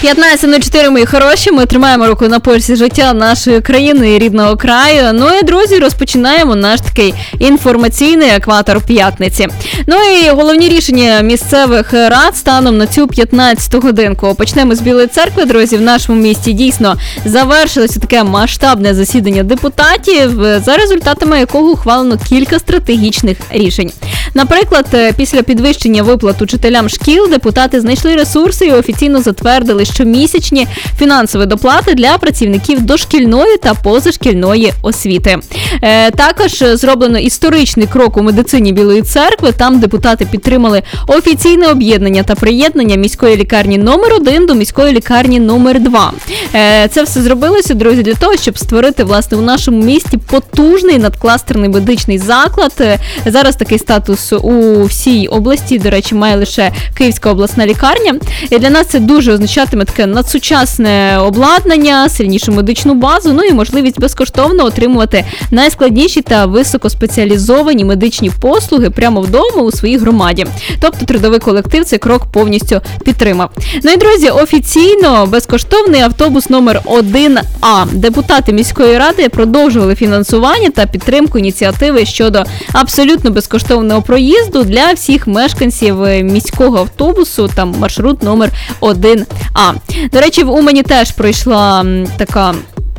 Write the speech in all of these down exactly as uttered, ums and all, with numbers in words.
п'ятнадцять нуль чотири, мої хороші, ми тримаємо руку на пульсі життя нашої країни і рідного краю. Ну і, друзі, розпочинаємо наш такий інформаційний екватор п'ятниці. Ну і головні рішення місцевих рад станом на цю п'ятнадцяту годинку. Почнемо з Білої Церкви, друзі. В нашому місті дійсно завершилося таке масштабне засідання депутатів, за результатами якого ухвалено кілька стратегічних рішень. Наприклад, після підвищення виплат учителям шкіл депутати знайшли ресурси і офіційно затвердили щомісячні фінансові доплати для працівників дошкільної та позашкільної освіти. Е, також зроблено історичний крок у медицині Білої Церкви. Там депутати підтримали офіційне об'єднання та приєднання міської лікарні номер один до міської лікарні номер два. Е, це все зробилося, друзі, для того, щоб створити, власне, у нашому місті потужний надкластерний медичний заклад. Е, зараз такий статус у всій області, до речі, має лише Київська обласна лікарня. І для нас це дуже означатиме таке надсучасне обладнання, сильнішу медичну базу, ну і можливість безкоштовно отримувати найскладніші та високоспеціалізовані медичні послуги прямо вдома у своїй громаді. Тобто трудовий колектив цей крок повністю підтримав. Ну і, друзі, офіційно безкоштовний автобус номер один А. Депутати міської ради продовжували фінансування та підтримку ініціативи щодо абсолютно безкоштовного проїзду для всіх мешканців міського автобусу, там маршрут номер один А. До речі, в Умані теж пройшла така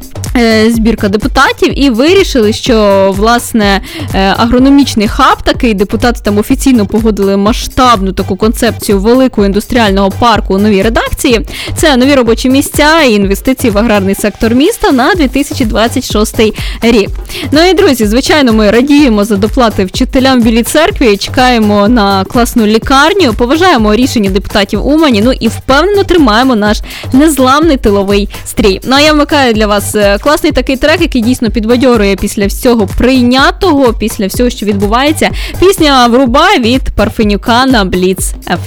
збірка депутатів і вирішили, що, власне, агрономічний хаб такий, депутати там офіційно погодили масштабну таку концепцію великого індустріального парку у новій редакції. Це нові робочі місця і інвестиції в аграрний сектор міста на дві тисячі двадцять шостий рік. Ну і, друзі, звичайно, ми радіємо за доплати вчителям в Білій Церкві, чекаємо на класну лікарню, поважаємо рішення депутатів Умані, ну і впевнено тримаємо наш незламний тиловий стрій. Ну а я вмикаю для вас класний такий трек, який дійсно підбадьорює після всього прийнятого, після всього, що відбувається. Пісня «Врубай» від Парфенюка на Бліц еф ем.